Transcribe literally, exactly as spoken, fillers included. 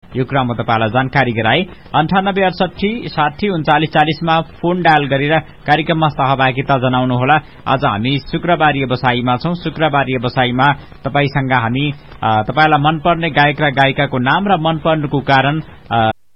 यो कुरा म तपाईलाई जानकारी गराए। अन्ठानब्बे अडसठी साठी उन्चालिस चालिसमा फोन डायल गरेर कार्यक्रममा सहभागिता जनाउनुहोला। आज हामी शुक्रबार व्यवसायीमा छौं। शुक्रबार व्यवसायीमा तपाईसँग हामी तपाईलाई मनपर्ने गायक र गायिकाको नाम र मनपर्नुको कारण